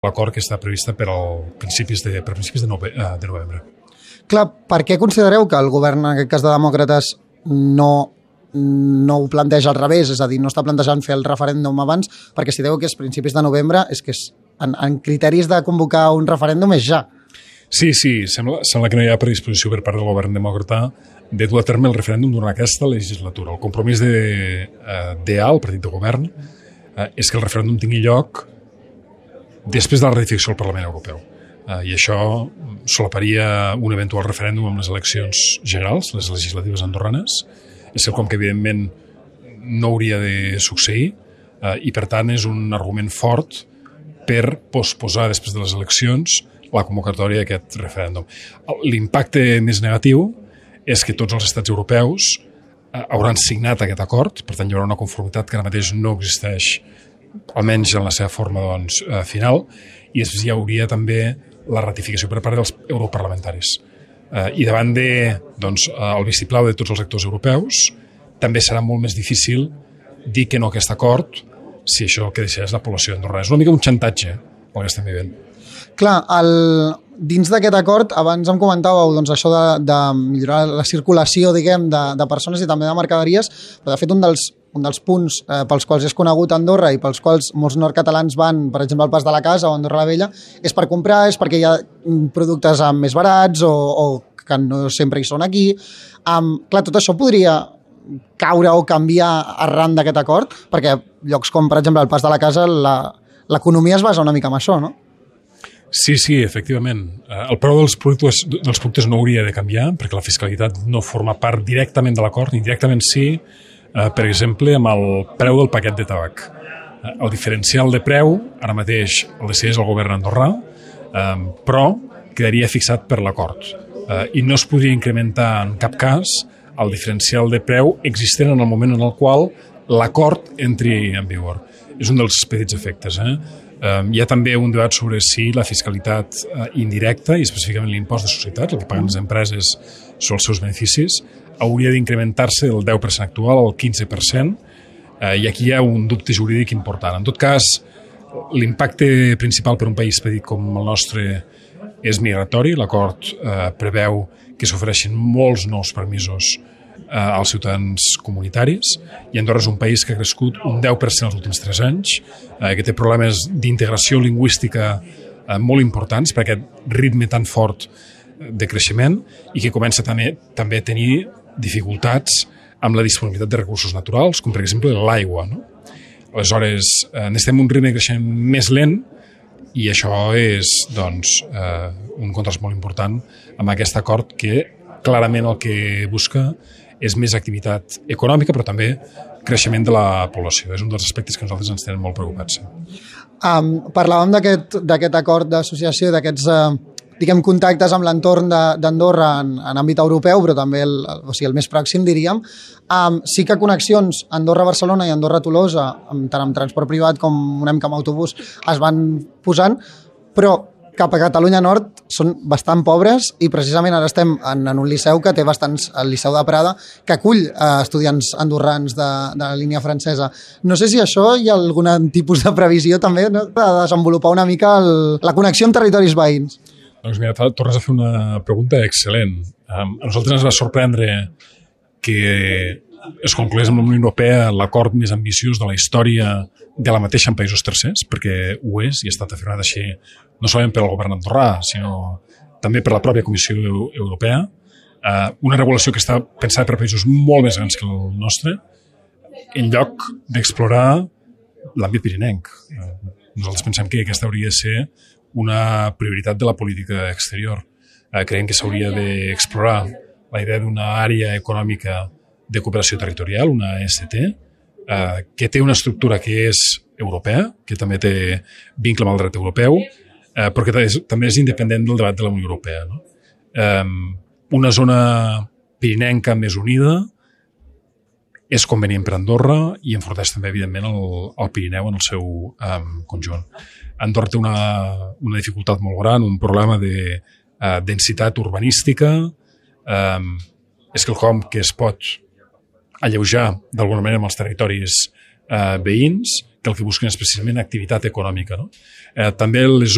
l'acord que està prevista per principis de novembre. Clar, per què considereu que el govern, en aquest cas de demòcrates, no ho planteja al revés? És a dir, no està plantejant fer el referèndum abans, perquè si deu que és principis de novembre, és que en criteris de convocar un referèndum és ja. Sí, sembla que no hi ha predisposició per part del govern demòcrata de dur a terme el referèndum durant aquesta legislatura. El compromís el partit de govern, és que el referèndum tingui lloc després de la ratificació del Parlament Europeu. I això solaparia un eventual referèndum amb les eleccions generals, les legislatives andorranes. És quelcom que, evidentment, no hauria de succeir i, per tant, és un argument fort per posposar després de les eleccions la convocatòria d'aquest referèndum. L'impacte més negatiu és que tots els estats europeus hauran signat aquest acord, per tant hi haurà una conformitat que ara mateix no existeix, almenys en la seva forma final, i després hi hauria també la ratificació per part dels europarlamentaris. I davant el vistiplau de tots els actors europeus també serà molt més difícil dir que no a aquest acord si això que deixarà és la població andorrana. És una mica un xantatge el que estem vivint. Clar, dins d'aquest acord, abans em comentàveu això de millorar la circulació, diguem, de persones i també de mercaderies, però de fet un dels punts pels quals és conegut Andorra i pels quals molts nord-catalans van, per exemple, al Pas de la Casa o a Andorra la Vella, és per comprar, és perquè hi ha productes més barats o que no sempre hi són aquí. Clar, tot això podria caure o canviar arran d'aquest acord, perquè llocs com, per exemple, el Pas de la Casa, l'economia es basa una mica en això, no? Sí, efectivament. El preu dels productes no hauria de canviar perquè la fiscalitat no forma part directament de l'acord, ni directament sí, per exemple, amb el preu del paquet de tabac. El diferencial de preu, ara mateix el decideix el govern andorrà, però quedaria fixat per l'acord. I no es podria incrementar en cap cas el diferencial de preu existent en el moment en el qual l'acord entri en vigor. És un dels petits efectes. Hi ha també un debat sobre si la fiscalitat indirecta i específicament l'impost de societats, el que paguen les empreses sobre els seus beneficis, hauria d'incrementar-se del 10% actual al 15%, i aquí hi ha un dubte jurídic important. En tot cas, l'impacte principal per un país petit com el nostre és migratori. L'acord preveu que s'ofereixin molts nous permisos als ciutadans comunitaris, i Andorra és un país que ha crescut un 10% els últims 3 anys, que té problemes d'integració lingüística molt importants per aquest ritme tan fort de creixement i que comença també a tenir dificultats amb la disponibilitat de recursos naturals, com per exemple l'aigua. Aleshores, necessitem un ritme de creixement més lent i això és un contrast molt important amb aquest acord que clarament el que busca és més activitat econòmica, però també creixement de la població. És un dels aspectes que nosaltres ens tenen molt preocupats. Parlàvem d'aquest acord d'associació, d'aquests contactes amb l'entorn d'Andorra en àmbit europeu, però també el més pròxim, diríem. Sí que connexions Andorra-Barcelona i Andorra-Tolosa, tant amb transport privat com una mica amb autobús, es van posant, però cap a Catalunya Nord són bastant pobres i precisament ara estem en un liceu que té bastants, el Liceu de Prada, que acull estudiants andorrans de la línia francesa. No sé si això hi ha algun tipus de previsió també, no? De desenvolupar una mica la connexió amb territoris veïns. Doncs mira, tornes a fer una pregunta excel·lent. A nosaltres ens va sorprendre que es conclogués amb la Unió Europea l'acord més ambiciós de la història de la mateixa en països tercers, perquè ho és i ha estat afirmat així no solament per al govern andorrà, sinó també per la pròpia Comissió Europea. Una regulació que està pensada per països molt més grans que el nostre, en lloc d'explorar l'àmbit pirinenc. Nosaltres pensem que aquesta hauria de ser una prioritat de la política exterior. Creiem que s'hauria d'explorar la idea d'una àrea econòmica de cooperació territorial, una EST, que té una estructura que és europea, que també té vincle amb el dret europeu, però que també és independent del debat de la Unió Europea. Una zona pirinenca més unida és convenient per Andorra i enforteix també, evidentment, el Pirineu en el seu conjunt. Andorra té una dificultat molt gran, un problema de densitat urbanística, és quelcom que es pot alleujar d'alguna manera amb els territoris veïns, que el que busquen és precisament activitat econòmica. També les